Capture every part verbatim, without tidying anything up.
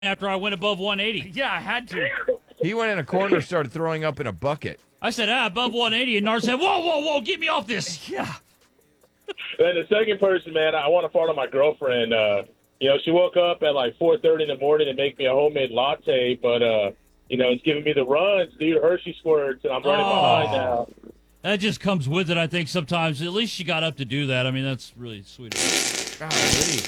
after I went above one eighty. Yeah, I had to. He went in a corner, started throwing up in a bucket. I said, ah, above one eighty, and Nard said, whoa, whoa, whoa, get me off this. Yeah. Then the second person, man, I want to fart on my girlfriend. Uh, you know, she woke up at like four thirty in the morning to make me a homemade latte, but, uh, you know, it's giving me the runs, dude, Hershey squirts, and I'm running Oh. behind now. That just comes with it, I think, sometimes. At least she got up to do that. I mean, that's really sweet. Golly.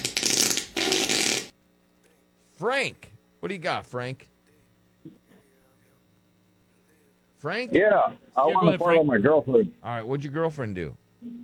Frank. What do you got, Frank? Frank? Yeah, I Yeah, go want to ahead, follow Frank. my girlfriend. All right, what'd your girlfriend do?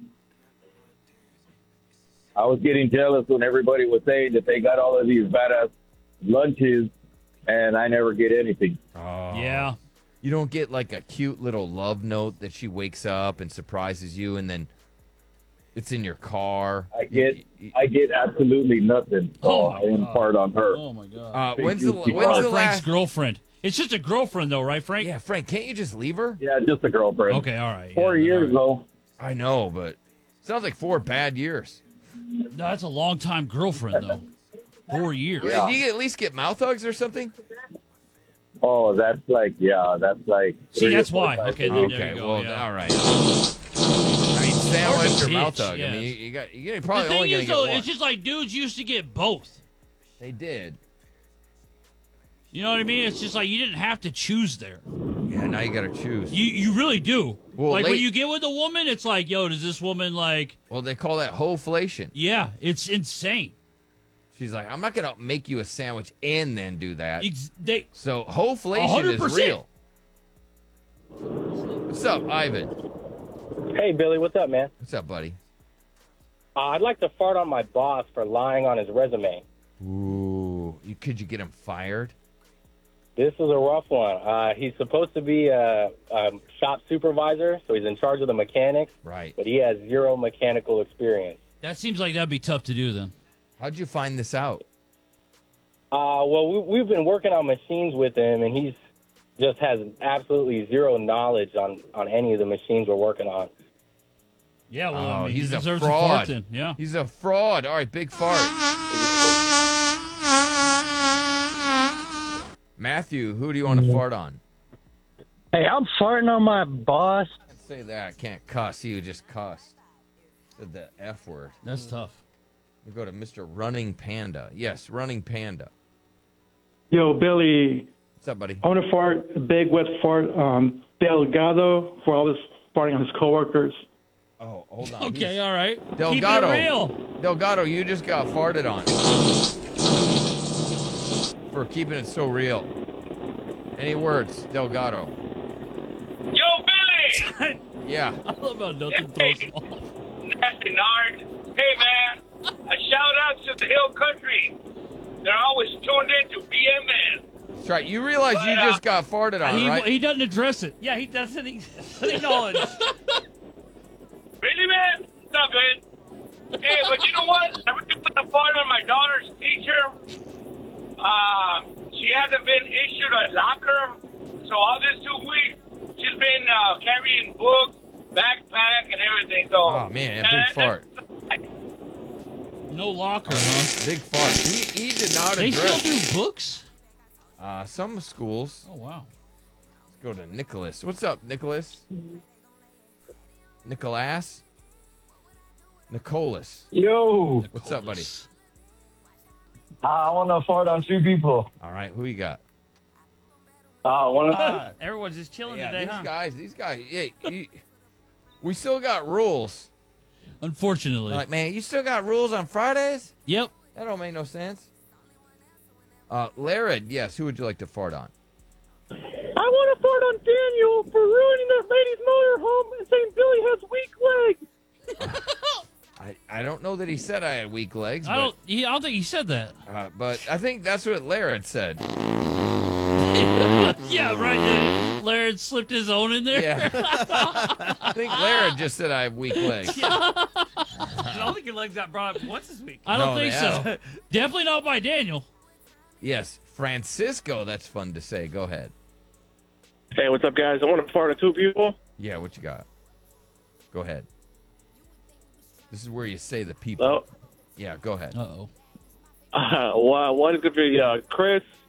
I was getting jealous when everybody was saying that they got all of these badass lunches, and I never get anything. Oh. Yeah. You don't get like a cute little love note that she wakes up and surprises you, and then it's in your car. I get, You- you- I get absolutely nothing. So Oh, I impart on her. Oh, my God. uh, Thank when's you. the Keep when's Or the Frank's last? girlfriend. It's just a girlfriend, though, right, Frank? Yeah, Frank, can't you just leave her? Yeah, just a girlfriend. Okay, all right. Four yeah, years all right. though. I know, but sounds like four bad years. No, that's a long-time girlfriend, though. Four years. Yeah. Do you at least get mouth hugs or something? Oh, that's like, yeah, that's like. See, three or that's four why. times Okay, a there week. you Okay, go, well, yeah. all right. I mean, sandwich or bitch, mouth hug. I yes. mean, you, you got you're The probably thing only gonna is, get though, one. it's just like dudes used to get both. They did. You know what I mean? It's just like you didn't have to choose there. Yeah, now you got to choose. You you really do. Well, like late- when you get with a woman, it's like, yo, does this woman like? Well, they call that wholeflation. Yeah, it's insane. She's like, I'm not gonna make you a sandwich and then do that. Ex- they So wholeflation one hundred is percent. real. What's up, Ivan? Hey, Billy, what's up, man? What's up, buddy? Uh, I'd like to fart on my boss for lying on his resume. Ooh, you, could you get him fired? This is a rough one. Uh, he's supposed to be a, a shop supervisor, so he's in charge of the mechanics, Right. but he has zero mechanical experience. that seems like that'd be tough to do then. How'd you find this out? Uh, well, we, we've been working on machines with him, and he's just has absolutely zero knowledge on, on any of the machines we're working on. Yeah, well, Oh, I mean, he's he a deserves fraud. a fart then. Yeah. He's a fraud. All right, big fart. Matthew, who do you want to fart on? Hey, I'm farting on my boss. Can't say that. Can't cuss. You just cussed. Said the F word. That's tough. We go to Mister Running Panda. Yes, Running Panda. Yo, Billy, What's up, buddy? I want to fart a big wet fart on Delgado for all this farting on his coworkers. Oh, hold on. Okay, all right. Delgado. Keep it real. Delgado, you just got farted on. For keeping it so real. Any words, Delgado? Yo, Billy! Yeah. I love how nothing throws him off. Nasty Nard. Hey, man. A shout out to the Hill Country. They're always tuned in to B M N. That's right. You realize you just got farted on, He, right? he doesn't address it. Yeah, he doesn't e- acknowledge. Really, man? What's up, man? Hey, but you know what? I really put the fart on my daughter's teacher. Uh, she hasn't been issued a locker. So all this two weeks, she's been uh, carrying books, backpack, and everything. So, Oh, man, a big fart. No locker, huh? Big fart. He, he did not They address. still do books? Uh, some schools. Oh, wow. Let's go to Nicholas. What's up, Nicholas? Nicholas? Nicholas. Yo, What's up, buddy? I want to fart on two people. All right, who you got? Uh, one of Uh, everyone's just chilling Yeah, today, these huh? guys, these guys, yeah, you, we still got rules. Unfortunately. Like, man, you still got rules on Fridays? Yep. That don't make no sense. Uh, Lared, yes, who would you like to fart on? I want to fart on Daniel for ruining that lady's motorhome and saying Billy has weak legs. I, I don't know that he said I had weak legs, I but, don't. He, I don't think he said that. uh, but I think that's what Lared said. Yeah, right. uh, Laird slipped his own in there. Yeah. I think Lared just said I have weak legs. I don't think your legs got brought up once this week. I don't No, think they so. haven't. Definitely not by Daniel. Yes, Francisco, that's fun to say. Go ahead. Hey, what's up, guys? I want to fart on two people. Yeah, what you got? Go ahead. This is where you say the people. Well, Yeah, go ahead. Uh oh. Uh, one one is going to be uh, Chris,